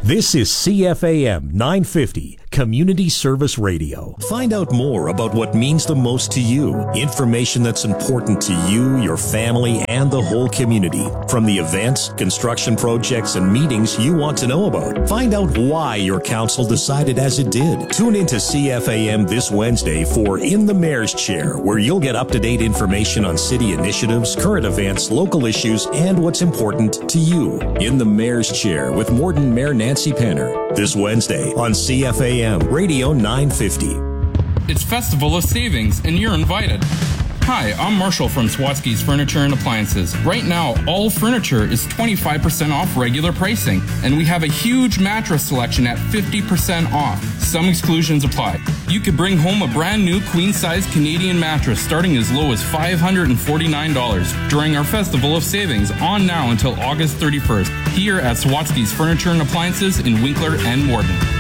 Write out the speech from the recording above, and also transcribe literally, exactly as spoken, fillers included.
This is C F A M nine fifty, Community Service Radio. Find out more about what means the most to you. Information that's important to you, your family, and the whole community. From the events, construction projects, and meetings you want to know about. Find out why your council decided as it did. Tune into C F A M this Wednesday for In the Mayor's Chair, where you'll get up-to-date information on city initiatives, current events, local issues, and what's important to you. In the Mayor's Chair with Morden Mayor Nancy Penner. This Wednesday on C F A M Radio nine fifty. It's Festival of Savings, and you're invited. Hi, I'm Marshall from Swatsky's Furniture and Appliances. Right now, all furniture is twenty-five percent off regular pricing, and we have a huge mattress selection at fifty percent off. Some exclusions apply. You could bring home a brand new queen-size Canadian mattress starting as low as five hundred forty-nine dollars during our Festival of Savings on now until August thirty-first here at Swatsky's Furniture and Appliances in Winkler and Morden.